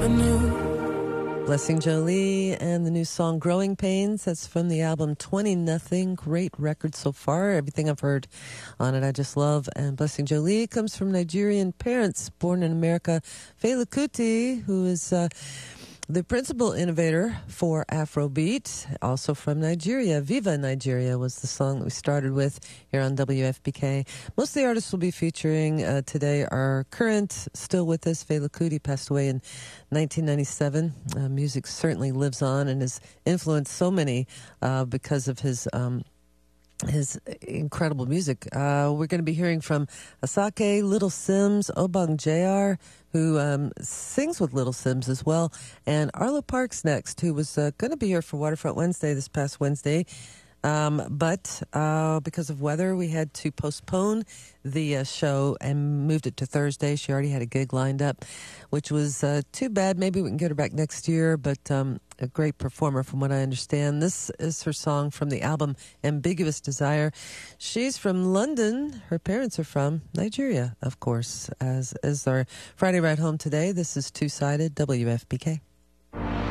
Blessing Jolie and the new song Growing Pains. That's from the album 20 Nothing. Great record so far. Everything I've heard on it I just love. And Blessing Jolie comes from Nigerian parents, born in America. Fela Kuti, who is the principal innovator for Afrobeat, also from Nigeria. Viva Nigeria was the song that we started with here on WFPK. Most of the artists we'll be featuring today are current, still with us. Fela Kuti passed away in 1997. Music certainly lives on and has influenced so many because of his incredible music. We're going to be hearing from Asake, Little Sims, Obang JR, who sings with Little Sims as well, and Arlo Parks next, who was going to be here for Waterfront Wednesday this past Wednesday. But because of weather, we had to postpone the show and moved it to Thursday. She already had a gig lined up, which was too bad. Maybe we can get her back next year, but a great performer from what I understand. This is her song from the album Ambiguous Desire. She's from London. Her parents are from Nigeria, of course, as is our Friday Ride Home today. This is Two-Sided WFPK.